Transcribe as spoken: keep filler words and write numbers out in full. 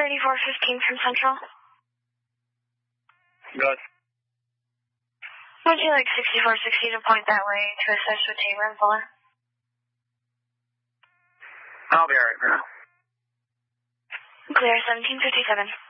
thirty-four fifteen from Central. Good. Would you like sixty-four sixty to point that way to assess with Tabor and Fuller? I'll be alright for now. Clear, seventeen fifty-seven.